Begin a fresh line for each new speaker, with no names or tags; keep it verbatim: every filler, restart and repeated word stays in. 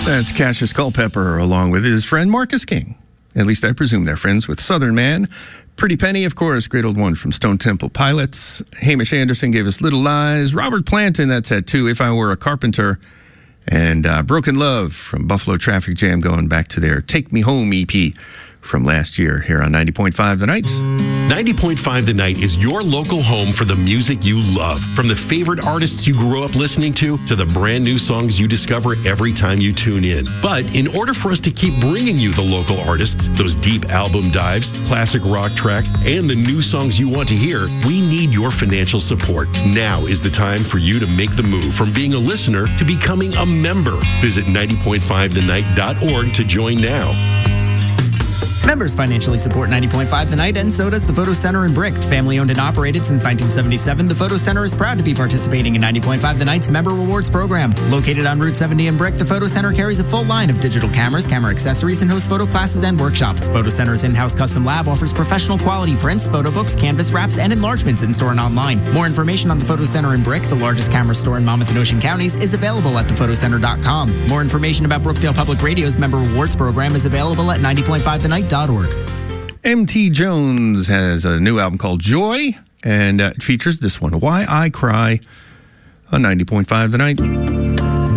That's Cassius Culpepper along with his friend Marcus King. At least I presume they're friends with Southern Man. Pretty Penny, of course, great old one from Stone Temple Pilots. Hamish Anderson gave us Little Lies. Robert Planton, that's at two, If I Were a Carpenter. And uh, Broken Love from Buffalo Traffic Jam, going back to their Take Me Home E P from last year here on ninety point five The Night.
ninety point five The Night is your local home for the music you love. From the favorite artists you grew up listening to, to the brand new songs you discover every time you tune in. But in order for us to keep bringing you the local artists, those deep album dives, classic rock tracks, and the new songs you want to hear, we need your financial support. Now is the time for you to make the move from being a listener to becoming a member. Visit ninety point five the night dot org to join now.
Members financially support ninety point five The Night, and so does the Photo Center in Brick. Family owned and operated since nineteen seventy-seven, the Photo Center is proud to be participating in ninety point five The Night's Member Rewards Program. Located on Route seventy in Brick, the Photo Center carries a full line of digital cameras, camera accessories, and hosts photo classes and workshops. Photo Center's in-house custom lab offers professional quality prints, photo books, canvas wraps, and enlargements in-store and online. More information on the Photo Center in Brick, the largest camera store in Monmouth and Ocean counties, is available at the photo center dot com. More information about Brookdale Public Radio's Member Rewards Program is available at ninety point five the night dot org.
M T Jones has a new album called Joy, and uh, it features this one, Why I Cry, on ninety point five The Night.